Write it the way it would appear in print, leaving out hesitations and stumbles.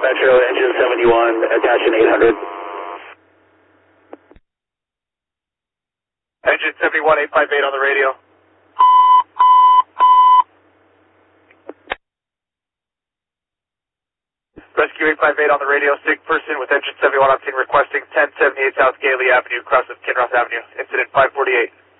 Metro, engine 71, attaching 800. Engine 71, 858 on the radio. Rescue 858 on the radio, sick person with engine 71 on scene requesting 1078 South Gailey Avenue, across of Kinross Avenue. Incident 548.